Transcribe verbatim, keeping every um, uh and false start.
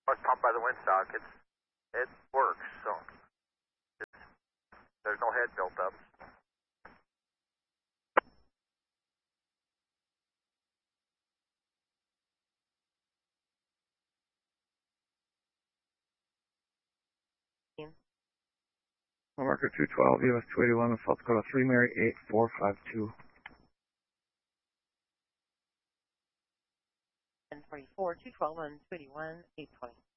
It's pumped by the windsock. It's, it works, so it's, there's no head built up. Marker two twelve, U S two eighty-one, South Dakota three Mary eight four five two. ten forty-four, two twelve on two eighty-one, eight twenty.